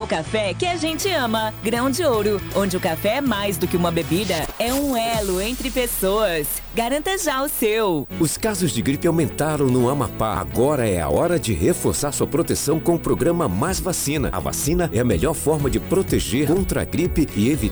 café que a gente ama. Grão de Ouro, onde o café é mais do que uma bebida, é um elo entre pessoas. Garanta já o seu. Os casos de gripe aumentaram no Amapá. Agora é a hora de reforçar sua proteção com o programa Mais Vacina. A vacina é a melhor forma de proteger contra a gripe e evitar